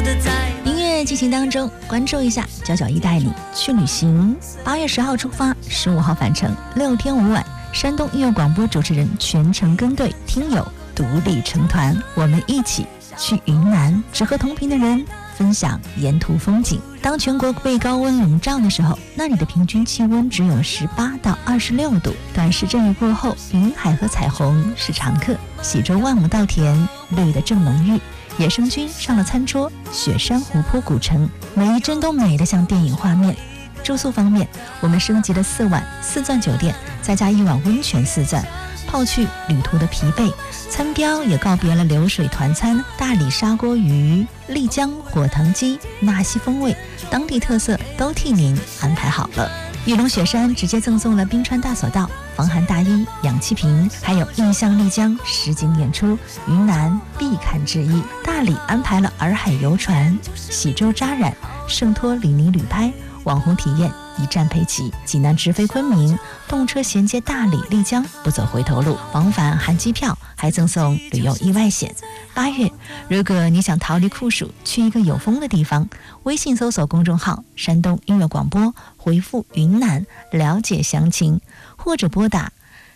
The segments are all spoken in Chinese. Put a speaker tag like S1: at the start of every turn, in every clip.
S1: 音乐进行当中，关注一下991带你去旅行。8月10号出发，15号返程，6天5晚。山东音乐广播主持人全程跟队，听友独立成团，我们一起去云南，只和同频的人分享沿途风景。当全国被高温笼罩的时候，那里的平均气温只有18到26度。短时阵雨过后，云海和彩虹是常客。喜洲万亩稻田绿得正浓郁，野生菌上了餐桌，雪山湖泊古城，每一帧都美得像电影画面。住宿方面，我们升级了4晚4钻酒店，再加1晚温泉4钻，抛去旅途的疲惫。餐标也告别了流水团餐，大理砂锅鱼、丽江火塘鸡、纳西风味，当地特色都替您安排好了。玉龙雪山直接赠送了冰川大索道、防寒大衣、氧气瓶，还有印象丽江实景演出，云南必看之一。大理安排了洱海游船、喜洲扎染、圣托里尼旅拍，网红体验一站陪齐。济南直飞昆明，动车衔接大理、丽江，不走回头路。往返含机票，还赠送旅游意外险。8月，如果你想逃离酷暑，去一个有风的地方，微信搜索公众号山东音乐广播，回复云南了解详情，或者拨打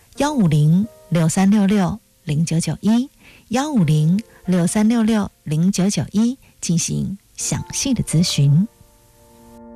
S1: 15063660991 15063660991进行详细的咨询。